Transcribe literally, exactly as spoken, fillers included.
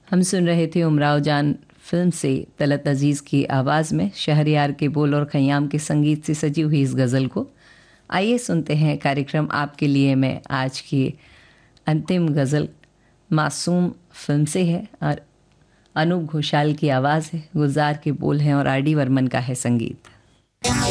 हम सुन रहे थे उमराव जान फिल्म से तलत अजीज़ की आवाज़ में शहरयार के बोल और खयाम के संगीत से सजी हुई इस गज़ल को। आइए सुनते हैं कार्यक्रम आपके लिए मैं आज की अंतिम गज़ल मासूम फिल्म से है और अनूप घोषाल की आवाज़ है, गुलजार के बोल हैं और आर डी बर्मन का है संगीत।